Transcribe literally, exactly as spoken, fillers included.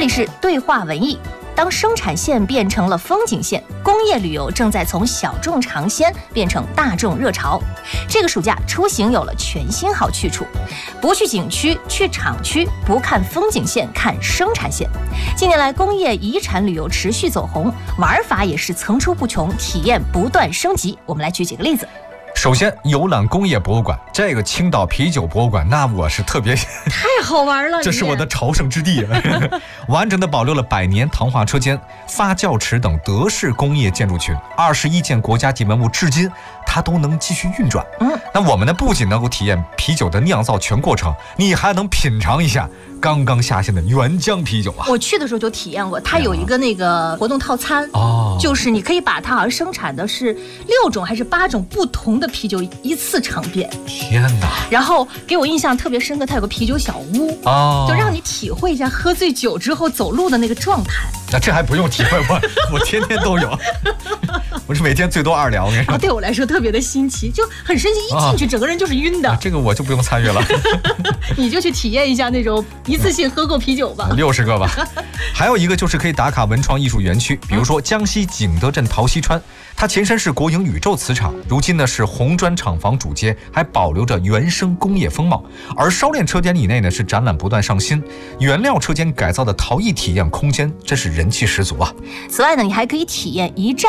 里是对话文艺。当生产线变成了风景线，工业旅游正在从小众尝鲜变成大众热潮。这个暑假出行有了全新好去处，不去景区，去厂区，不看风景线，看生产线。近年来，工业遗产旅游持续走红，玩法也是层出不穷，体验不断升级。我们来举几个例子。 首先，游览工业博物馆，这个青岛啤酒博物馆，那我是特别太好玩了， 这是我的朝圣之地完整的保留了百年糖化车间、发酵池等德式工业建筑群，二十一件国家级文物至今它都能继续运转。嗯，那我们呢不仅能够体验啤酒的酿造全过程，你还能品尝一下刚刚下线的原浆啤酒啊！ 我去的时候就体验过，它有一个那个活动套餐哦，就是你可以把它好像生产的是六种还是八种不同的啤酒一次尝遍。 天哪！ 然后给我印象特别深刻，它有个啤酒小屋哦，就让你体会一下喝醉酒之后走路的那个状态。 那、啊、这还不用体会，我我天天都有，我是每天最多二两。我跟你说， 啊，对我来说特别的新奇，就很神奇，一进去、啊、整个人就是晕的、 啊。这个我就不用参与了， 你就去体验一下那种一次性喝过啤酒吧， 六十个吧。还有一个就是可以打卡文创艺术园区，比如说江西景德镇陶溪川，它前身是国营宇宙磁场，如今呢是红砖厂房主街，还保留着原生工业风貌。而烧炼车间以内呢是展览不断上新，原料车间改造的陶艺体验空间真是人气十足啊。 此外呢，你还可以体验一站